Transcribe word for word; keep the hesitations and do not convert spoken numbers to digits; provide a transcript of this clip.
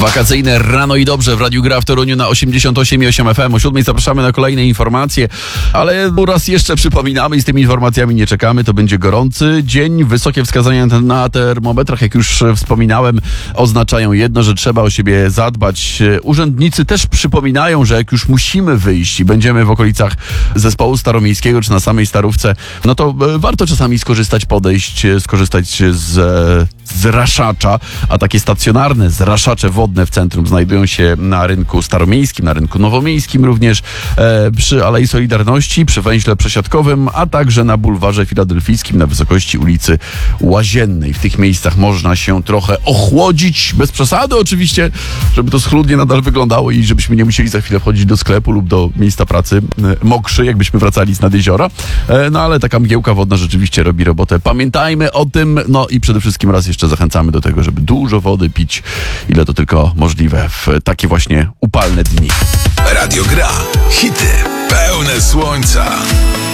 Wakacyjne rano i dobrze w Radiu Gra w Toruniu na osiemdziesiąt osiem i osiem F M. O siódmej zapraszamy na kolejne informacje, ale raz jeszcze przypominamy i z tymi informacjami nie czekamy. To będzie gorący dzień. Wysokie wskazania na termometrach, jak już wspominałem, oznaczają jedno, że trzeba o siebie zadbać. Urzędnicy też przypominają, że jak już musimy wyjść i będziemy w okolicach zespołu staromiejskiego czy na samej Starówce, no to warto czasami skorzystać, podejść, skorzystać z zraszacza, a takie stacjonarne zraszacze wodne w centrum znajdują się na rynku staromiejskim, na rynku nowomiejskim również, e, przy Alei Solidarności, przy węźle przesiadkowym, a także na bulwarze filadelfijskim na wysokości ulicy Łaziennej. W tych miejscach można się trochę ochłodzić, bez przesady oczywiście, żeby to schludnie nadal wyglądało i żebyśmy nie musieli za chwilę wchodzić do sklepu lub do miejsca pracy e, mokrzy, jakbyśmy wracali z nad jeziora. E, no ale taka mgiełka wodna rzeczywiście robi robotę. Pamiętajmy o tym, no i przede wszystkim raz jeszcze zachęcamy do tego, żeby dużo wody pić, ile to tylko możliwe w takie właśnie upalne dni. Radio Gra. Hity pełne słońca.